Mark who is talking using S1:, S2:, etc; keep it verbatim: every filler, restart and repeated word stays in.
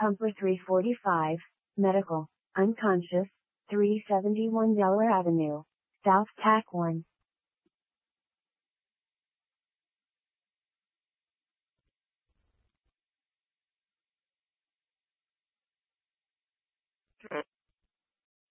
S1: Pumper three forty-five, medical, unconscious, three seventy-one Delaware Avenue, South Tack one.